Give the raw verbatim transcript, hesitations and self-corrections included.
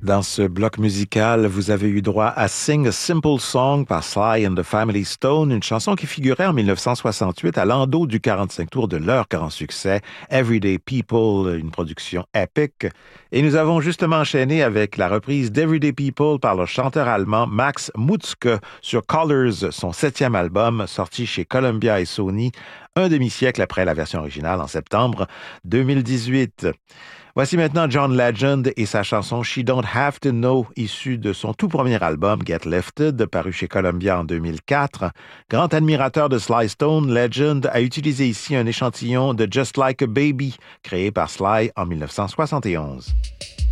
Dans ce bloc musical, vous avez eu droit à Sing a Simple Song par Sly and the Family Stone, une chanson qui figurait en mille neuf cent soixante-huit à l'endos du quarante-cinq tours de leur grand succès, Everyday People, une production épique. Et nous avons justement enchaîné avec la reprise d'Everyday People par le chanteur allemand Max Mutzke sur Colors, son septième album, sorti chez Columbia et Sony, un demi-siècle après la version originale en septembre deux mille dix-huit. Voici maintenant John Legend et sa chanson She Don't Have to Know, issue de son tout premier album Get Lifted, paru chez Columbia en deux mille quatre. Grand admirateur de Sly Stone, Legend a utilisé ici un échantillon de Just Like a Baby, créé par Sly en mille neuf cent soixante et onze.